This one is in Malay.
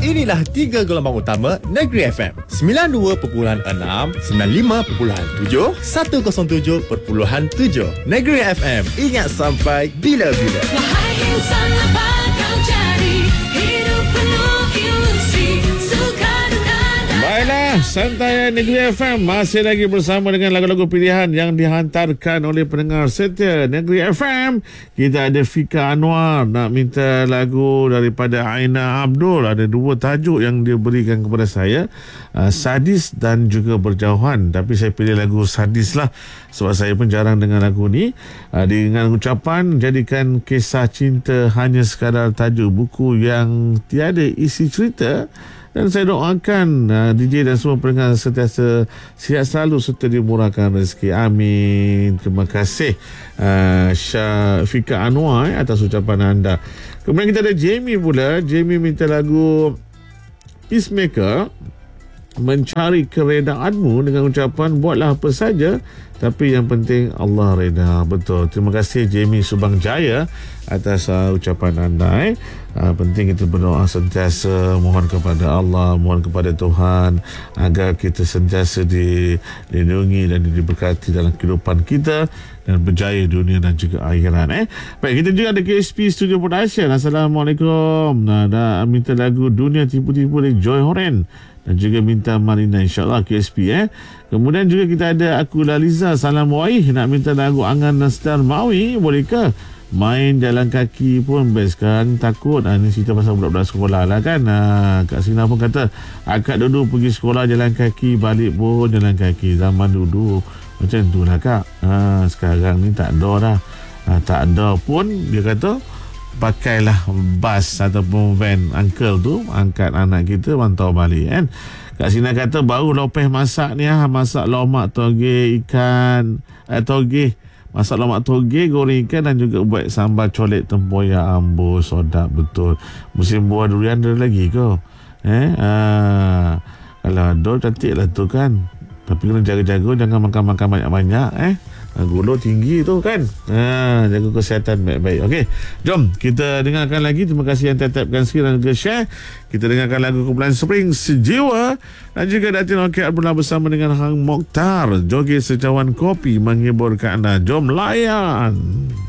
inilah 3 gelombang utama Negeri FM. 92.6, 95.7, 107.7. Negeri FM, ingat sampai bila-bila. Wahai insan, apa kau cari? Hidup penuh ilusi, suka duka. Baiklah, Santai Negeri FM masih lagi bersama dengan lagu-lagu pilihan yang dihantarkan oleh pendengar setia Negeri FM. Kita ada Fika Anwar nak minta lagu daripada Aina Abdul. Ada 2 tajuk yang dia berikan kepada saya, Sadis dan juga Berjauhan. Tapi saya pilih lagu Sadis lah, sebab saya pun jarang dengar lagu ni. Dengan ucapan, jadikan kisah cinta hanya sekadar tajuk buku yang tiada isi cerita. Dan saya doakan DJ dan semua pendengar sentiasa sihat selalu serta dimurahkan rezeki. Amin. Terima kasih Fika Anwar atas ucapan anda. Kemudian kita ada Jamie pula. Jamie minta lagu Peacemaker, Mencari Keredaanmu, dengan ucapan buatlah apa saja tapi yang penting Allah reda. Betul. Terima kasih Jamie Subang Jaya atas ucapan anda. Penting kita berdoa sentiasa, mohon kepada Allah, mohon kepada Tuhan agar kita sentiasa dilindungi dan diberkati dalam kehidupan kita dan berjaya dunia dan juga akhirat. Baik, kita juga ada KSP Studio Production. Assalamualaikum. Dah minta lagu Dunia Tipu-Tipu dari Joy Horen dan juga minta Marina, insyaAllah KSP. Kemudian juga kita ada Aku Laliza Salam Waih nak minta lagu Angan Nasdar Mawi. Bolehkah? Main jalan kaki pun best kan. Takut ni cerita pasal budak-budak sekolah lah kan. Kak Sina pun kata akak dulu pergi sekolah jalan kaki, balik pun jalan kaki. Zaman dulu macam tu lah kak. Sekarang ni tak ada dah. Tak ada pun dia kata pakailah bas ataupun van uncle tu angkat anak kita mantau balik kan. Kak Sina kata baru Lopeh masak ni masak lomak toge ikan toge, masak lomak toge, goreng ikan dan juga buat sambal colet tempoyak. Ambos, sedap betul. Musim buah durian ada lagi ke? Kalau ada cantik lah tu kan. Tapi kena jaga-jaga, jangan makan-makan banyak-banyak gula tinggi tu kan. Jaga kesihatan baik-baik. Okey, jom kita dengarkan lagi. Terima kasih yang tetapkan skrin dan juga share. Kita dengarkan lagu kumpulan Spring Sejiwa dan juga Datin Okey Abdullah bersama dengan Hang Mokhtar. Joget secawan kopi menghiburkan anda. Jom layan.